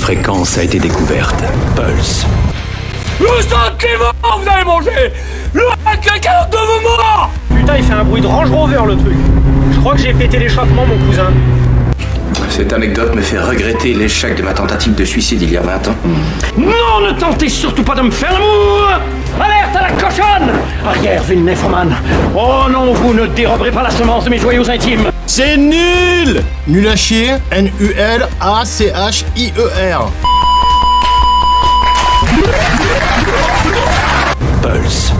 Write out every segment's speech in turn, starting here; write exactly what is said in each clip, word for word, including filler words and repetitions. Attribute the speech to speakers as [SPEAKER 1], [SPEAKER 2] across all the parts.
[SPEAKER 1] fréquence a été découverte. Pulse.
[SPEAKER 2] Le sentiment, vous avez mangé le quelqu'un de vos morts.
[SPEAKER 3] Putain, il fait un bruit de Range Rover, le truc. Je crois que j'ai pété l'échappement, mon cousin.
[SPEAKER 4] Cette anecdote me fait regretter l'échec de ma tentative de suicide il y a vingt ans.
[SPEAKER 3] Non, ne tentez surtout pas de me faire l'amour. Alerte à la cochonne. Arrière, vil nymphomane. Oh non, vous ne déroberez pas la semence de mes joyaux intimes.
[SPEAKER 5] C'est nul. Nul à chier, N U L A C H I E R.
[SPEAKER 1] Pulse.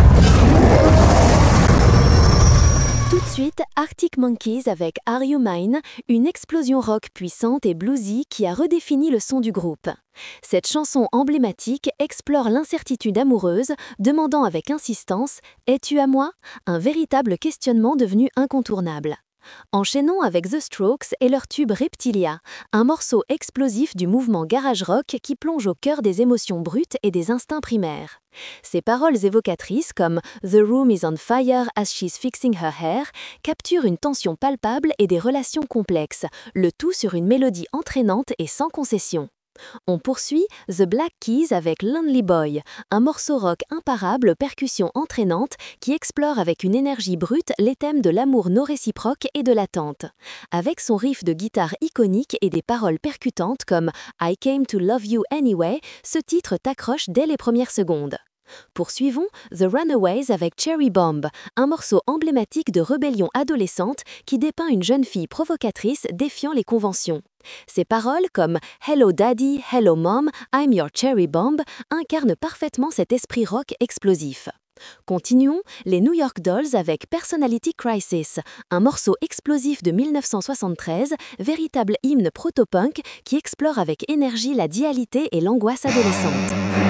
[SPEAKER 6] Tout de suite, Arctic Monkeys avec Are You Mine, une explosion rock puissante et bluesy qui a redéfini le son du groupe. Cette chanson emblématique explore l'incertitude amoureuse, demandant avec insistance « Es-tu à moi ?» un véritable questionnement devenu incontournable. Enchaînons avec The Strokes et leur tube Reptilia, un morceau explosif du mouvement garage rock qui plonge au cœur des émotions brutes et des instincts primaires. Ses paroles évocatrices comme « The room is on fire as she's fixing her hair » capturent une tension palpable et des relations complexes, le tout sur une mélodie entraînante et sans concession. On poursuit The Black Keys avec Lonely Boy, un morceau rock imparable aux percussions entraînantes qui explore avec une énergie brute les thèmes de l'amour non réciproque et de l'attente. Avec son riff de guitare iconique et des paroles percutantes comme « I came to love you anyway », ce titre t'accroche dès les premières secondes. Poursuivons The Runaways avec Cherry Bomb, un morceau emblématique de rébellion adolescente qui dépeint une jeune fille provocatrice défiant les conventions. Ses paroles comme « Hello Daddy, Hello Mom, I'm your Cherry Bomb » incarnent parfaitement cet esprit rock explosif. Continuons, les New York Dolls avec Personality Crisis, un morceau explosif de mille neuf cent soixante-treize, véritable hymne proto-punk qui explore avec énergie la dualité et l'angoisse adolescente.